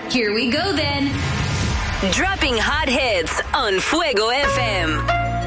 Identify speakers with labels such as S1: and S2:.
S1: Here we go then.
S2: Dropping hot hits on Fuego FM.